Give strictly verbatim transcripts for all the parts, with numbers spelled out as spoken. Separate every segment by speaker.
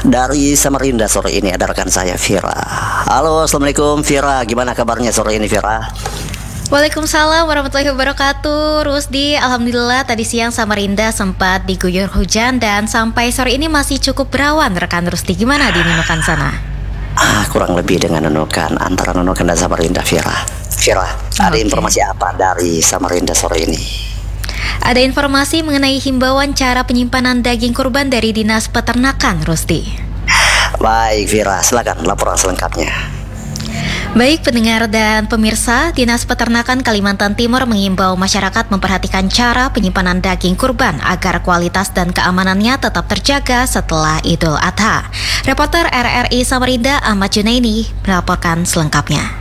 Speaker 1: Dari Samarinda sore ini ada rekan saya Vira. Halo, assalamualaikum Vira. Gimana kabarnya sore ini Vira?
Speaker 2: Waalaikumsalam warahmatullahi wabarakatuh. Rusdi, alhamdulillah tadi siang Samarinda sempat diguyur hujan dan sampai sore ini masih cukup berawan. Rekan Rusdi, gimana di Nunukan sana?
Speaker 1: Ah, kurang lebih dengan Nunukan, antara Nunukan dan Samarinda Vira. Vira, ada
Speaker 2: Oke.
Speaker 1: informasi apa dari Samarinda sore ini?
Speaker 2: Ada informasi mengenai himbauan cara penyimpanan daging kurban dari Dinas Peternakan, Rusdi.
Speaker 1: Baik Vira, silakan laporan selengkapnya.
Speaker 2: Baik pendengar dan pemirsa, Dinas Peternakan Kalimantan Timur mengimbau masyarakat memperhatikan cara penyimpanan daging kurban agar kualitas dan keamanannya tetap terjaga setelah Idul Adha. Reporter R R I Samarinda Ahmad Junaidi melaporkan selengkapnya.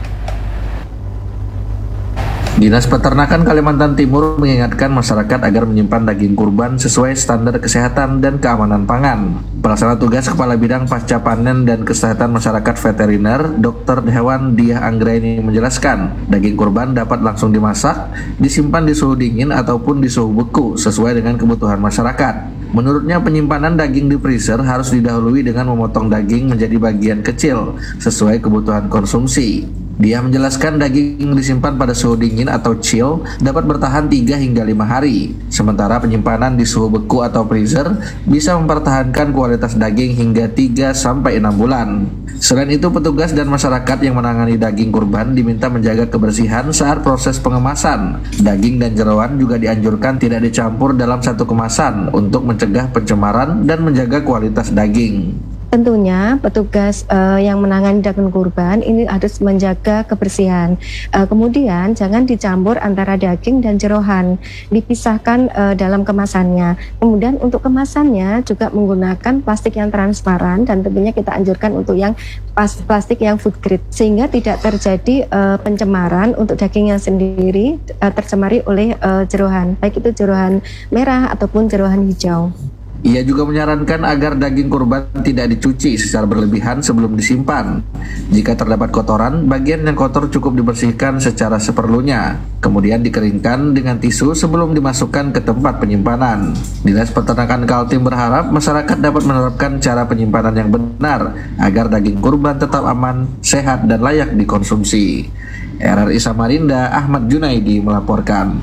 Speaker 3: Dinas Peternakan Kalimantan Timur mengingatkan masyarakat agar menyimpan daging kurban sesuai standar kesehatan dan keamanan pangan. Pelaksana tugas Kepala Bidang Pasca Panen dan Kesehatan Masyarakat Veteriner, Dokter Hewan Diah Anggraini menjelaskan, daging kurban dapat langsung dimasak, disimpan di suhu dingin ataupun di suhu beku sesuai dengan kebutuhan masyarakat. Menurutnya penyimpanan daging di freezer harus didahului dengan memotong daging menjadi bagian kecil sesuai kebutuhan konsumsi. Dia menjelaskan daging disimpan pada suhu dingin atau chill dapat bertahan tiga hingga lima hari. Sementara penyimpanan di suhu beku atau freezer bisa mempertahankan kualitas daging hingga tiga sampai enam bulan. Selain itu, petugas dan masyarakat yang menangani daging kurban diminta menjaga kebersihan saat proses pengemasan. Daging dan jeroan juga dianjurkan tidak dicampur dalam satu kemasan untuk mencegah pencemaran dan menjaga kualitas daging.
Speaker 4: Tentunya petugas uh, yang menangani daging kurban ini harus menjaga kebersihan. Uh, kemudian jangan dicampur antara daging dan jeroan, dipisahkan uh, dalam kemasannya. Kemudian untuk kemasannya juga menggunakan plastik yang transparan dan tentunya kita anjurkan untuk yang pas, plastik yang food grade sehingga tidak terjadi uh, pencemaran untuk dagingnya sendiri uh, tercemari oleh uh, jeroan, baik itu jeroan merah ataupun jeroan hijau.
Speaker 3: Ia juga menyarankan agar daging kurban tidak dicuci secara berlebihan sebelum disimpan. Jika terdapat kotoran, bagian yang kotor cukup dibersihkan secara seperlunya, kemudian dikeringkan dengan tisu sebelum dimasukkan ke tempat penyimpanan. Dinas Peternakan Kaltim berharap masyarakat dapat menerapkan cara penyimpanan yang benar agar daging kurban tetap aman, sehat, dan layak dikonsumsi. R R I Samarinda, Ahmad Junaidi melaporkan.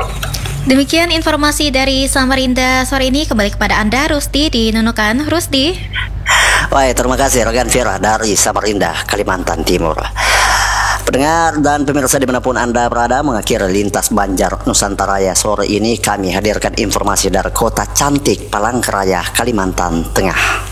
Speaker 2: Demikian informasi dari Samarinda sore ini. Kembali kepada Anda, Rusdi di Nunukan. Rusdi.
Speaker 1: Baik, terima kasih rekan Vira dari Samarinda, Kalimantan Timur. Pendengar dan pemirsa dimanapun Anda berada, mengakhiri Lintas Banjar Nusantara sore ini kami hadirkan informasi dari kota cantik Palangkaraya, Kalimantan Tengah.